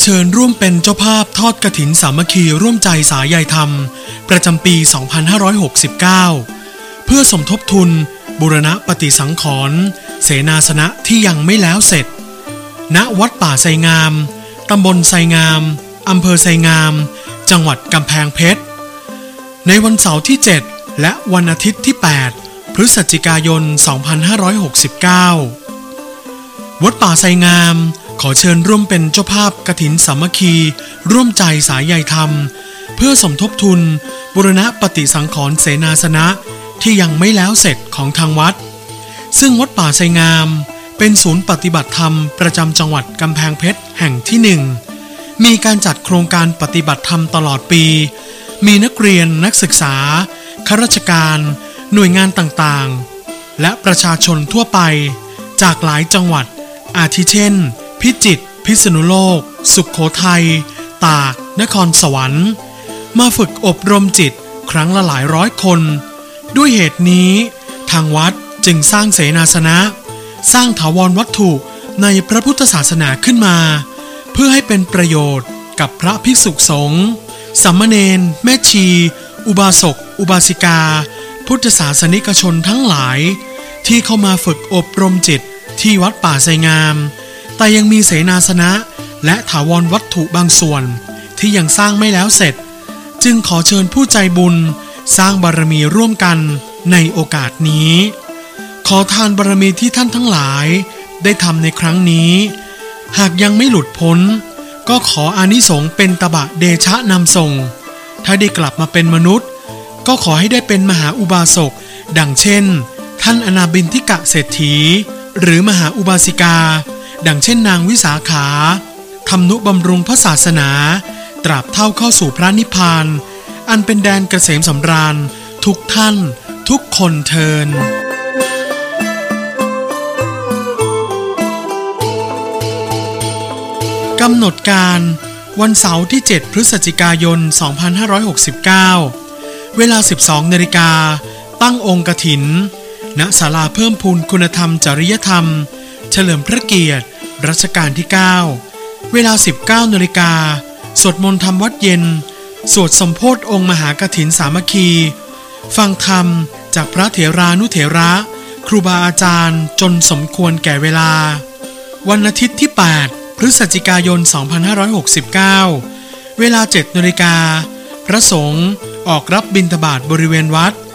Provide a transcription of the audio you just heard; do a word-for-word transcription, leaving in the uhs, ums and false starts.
ชิญร่วมเป็นเจ้าภาพทอดกฐินสามัคคีร่วมใจสายใยธรรมประจำปี สองพันห้าร้อยหกสิบเก้า เพื่อสมทบทุนบูรณะปฏิสังขรณ์เสนาสนะที่ยังไม่แล้วเสร็จณวัดป่าไซงามตำบลไซงามอำเภอไซงามจังหวัดกำแพงเพชรในวันเสาร์ที่ เจ็ด และวันอาทิตย์ที่ แปด พฤศจิกายน สองพันห้าร้อยหกสิบเก้า วัดป่าไซงามขอเชิญร่วมเป็นเจ้าภาพกฐินสามัคคีร่วมใจสายใยธรรมเพื่อสมทบทุนบูรณะปฏิสังขรณ์เสนาสนะที่ยังไม่แล้วเสร็จของทางวัดซึ่งวัดป่าไซงามเป็นศูนย์ปฏิบัติธรรมประจำจังหวัดกำแพงเพชรแห่งที่หนึ่งมีการจัดโครงการปฏิบัติธรรมตลอดปีมีนักเรียนนักศึกษาข้าราชการหน่วยงานต่างๆและประชาชนทั่วไปจากหลายจังหวัดอาทิเช่นพิจิตรพิษณุโลกสุโขทัยตากนครสวรรค์มาฝึกอบรมจิตครั้งละหลายร้อยคนด้วยเหตุนี้ทางวัดจึงสร้างเสนาสนะสร้างถาวรวัตถุในพระพุทธศาสนาขึ้นมาเพื่อให้เป็นประโยชน์กับพระภิกษุสงฆ์สามเณรแม่ชีอุบาสกอุบาสิกาพุทธศาสนิกชนทั้งหลายที่เข้ามาฝึกอบรมจิตที่วัดป่าไซงามแต่ยังมีเสนาสนะและถาวรวัตถุบางส่วนที่ยังสร้างไม่แล้วเสร็จจึงขอเชิญผู้ใจบุญสร้างบารมีร่วมกันในโอกาสนี้ขอทานบารมีที่ท่านทั้งหลายได้ทำในครั้งนี้หากยังไม่หลุดพ้นก็ขออานิสงส์เป็นตบะเดชะนำส่งถ้าได้กลับมาเป็นมนุษย์ก็ขอให้ได้เป็นมหาอุบาสกดังเช่นท่านอนาบินทิกะเศรษฐีหรือมหาอุบาสิกาดังเช่นนางวิสาขาทำนุบำรุงพระศาสนาตราบเท่าเข้าสู่พระนิพพานอันเป็นแดนเกษมสำราญทุกท่านทุกคนเทินกำหนดการวันเสาร์ที่ เจ็ด พฤศจิกายน สองพันห้าร้อยหกสิบเก้า เวลา สิบสองนาฬิกาตั้งองค์กฐินณศาลาเพิ่มพูนคุณธรรมจริยธรรมเฉลิมพระเกียรติรัชกาลที่ เก้า เวลา สิบเก้านาฬิกาสวดมนต์ธรรมวัดเย็นสวดสมโภชองค์มหากฐินสามัคคีฟังธรรมจากพระเถรานุเถระครูบาอาจารย์จนสมควรแก่เวลาวันอาทิตย์ที่ แปด พฤศจิกายน สองพันห้าร้อยหกสิบเก้า เวลา เจ็ดนาฬิกาพระสงฆ์ออกรับบิณฑบาตบริเวณวัด